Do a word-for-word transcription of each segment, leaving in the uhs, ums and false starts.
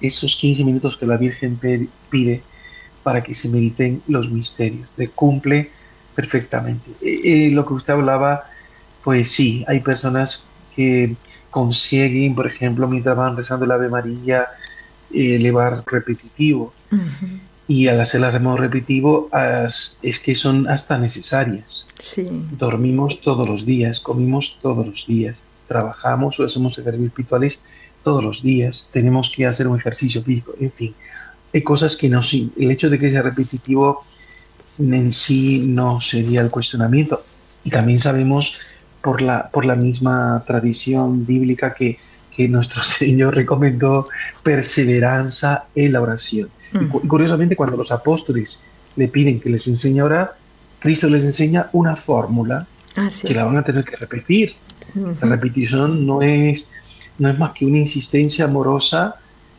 esos quince minutos que la Virgen pe- pide para que se mediten los misterios. Le cumple perfectamente. Eh, eh, lo que usted hablaba, pues sí, hay personas que consiguen, por ejemplo, mientras van rezando el Ave María, eh, elevar repetitivo. Ujú. Y al hacer el remo repetitivo, as- es que son hasta necesarias. Sí. Dormimos todos los días, comimos todos los días, trabajamos o hacemos ejercicios espirituales todos los días, tenemos que hacer un ejercicio físico, en fin, hay cosas que no, sí, el hecho de que sea repetitivo en sí no sería el cuestionamiento. Y también sabemos por la, por la misma tradición bíblica que, que nuestro Señor recomendó perseverancia en la oración. Y, cu- y Ujú. curiosamente, cuando los apóstoles le piden que les enseñe a orar, Cristo les enseña una fórmula Ah, que sí. la van a tener que repetir. La Ujú. repetición no es, no es más que una insistencia amorosa.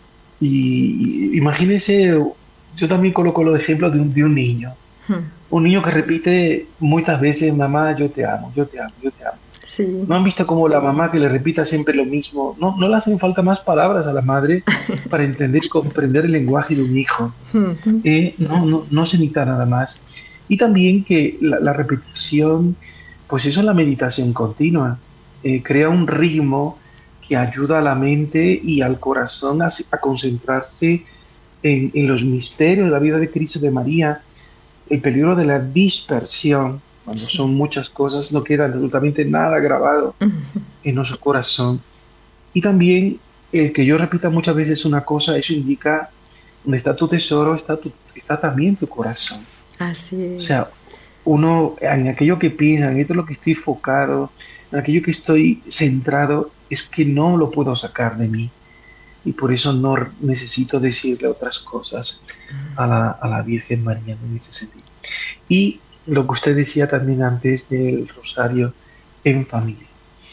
Y imagínense, yo también coloco los ejemplos de un, de un niño. Ujú. Un niño que repite muchas veces, mamá, yo te amo, yo te amo, yo te amo. Sí. ¿No han visto como la mamá que le repita siempre lo mismo? No, no le hacen falta más palabras a la madre para entender y comprender el lenguaje de un hijo. Ujú. Eh, no, no, no se necesita nada más. Y también que la, la repetición, pues eso es la meditación continua. Eh, crea un ritmo que ayuda a la mente y al corazón a, a concentrarse en, en los misterios de la vida de Cristo de María. El peligro de la dispersión, cuando Sí. son muchas cosas, no queda absolutamente nada grabado Ujú. en nuestro corazón. Y también el que yo repita muchas veces una cosa, eso indica donde está tu tesoro, está, tu, está también tu corazón. Así O es. sea, uno en aquello que piensa, en esto es lo que estoy enfocado, en aquello que estoy centrado, es que no lo puedo sacar de mí. Y por eso no necesito decirle otras cosas a la, a la Virgen María en ese sentido. Y lo que usted decía también antes del rosario en familia.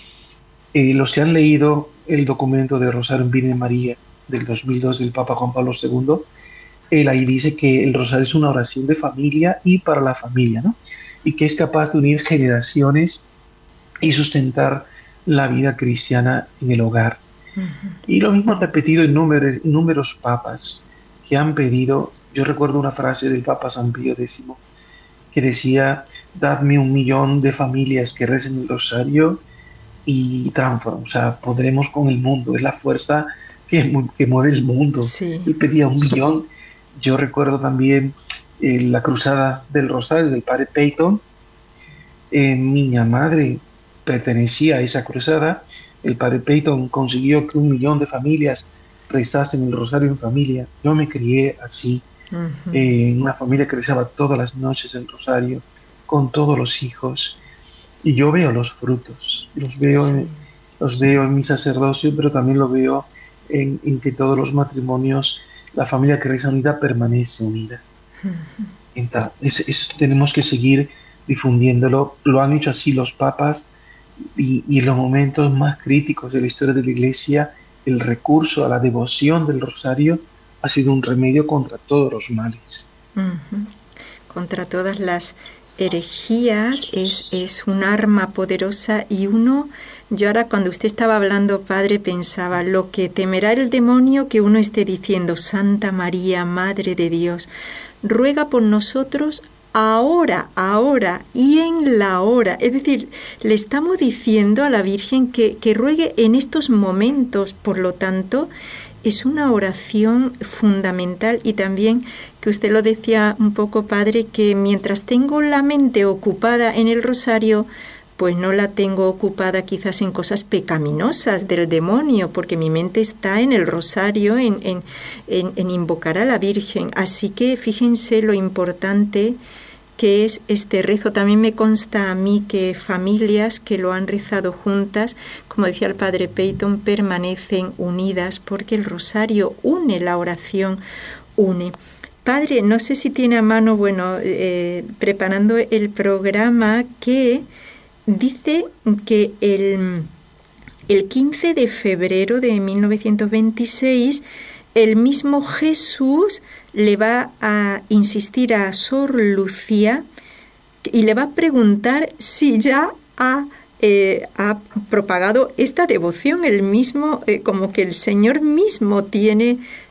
Eh, los que han leído el documento de Rosario en Virgen María del dos mil dos del Papa Juan Pablo segundo, él ahí dice que el rosario es una oración de familia y para la familia, ¿no? Y que es capaz de unir generaciones y sustentar la vida cristiana en el hogar. Y lo mismo repetido en números, números papas que han pedido, yo recuerdo una frase del Papa San Pío X que decía, dadme un millón de familias que recen el rosario y transform, o sea, podremos con el mundo, es la fuerza que, mu- que mueve el mundo. Sí. Él pedía un millón. Yo recuerdo también eh, la cruzada del rosario del padre Peyton. Eh, mi madre pertenecía a esa cruzada. El padre Peyton consiguió que un millón de familias rezasen el rosario en familia. Yo me crié así, Ujú. eh, en una familia que rezaba todas las noches el rosario, con todos los hijos. Y yo veo los frutos, los veo Sí. en, los veo en mi sacerdocio, pero también lo veo en, en que todos los matrimonios, la familia que reza unida permanece unida. Entonces, es- eso tenemos que seguir difundiéndolo. Lo han hecho así los papas y, y en los momentos más críticos de la historia de la Iglesia, el recurso a la devoción del rosario ha sido un remedio contra todos los males. Ujú. Contra todas las herejías es, es un arma poderosa y uno, yo ahora cuando usted estaba hablando, padre, pensaba lo que temerá el demonio que uno esté diciendo, Santa María, Madre de Dios, ruega por nosotros ahora, ahora y en la hora. Es decir, le estamos diciendo a la Virgen que, que ruegue en estos momentos, por lo tanto, es una oración fundamental y también que usted lo decía un poco, padre, que mientras tengo la mente ocupada en el rosario, pues no la tengo ocupada quizás en cosas pecaminosas del demonio, porque mi mente está en el rosario, en, en, en, en invocar a la Virgen. Así que fíjense lo importante que es este rezo. También me consta a mí que familias que lo han rezado juntas, como decía el padre Peyton, permanecen unidas porque el rosario une, la oración une. Padre, no sé si tiene a mano, bueno, eh, preparando el programa, que dice que el, el quince de febrero de mil novecientos veintiséis el mismo Jesús le va a insistir a Sor Lucía y le va a preguntar si ya ha, eh, ha propagado esta devoción, el mismo, eh, como que el Señor mismo tiene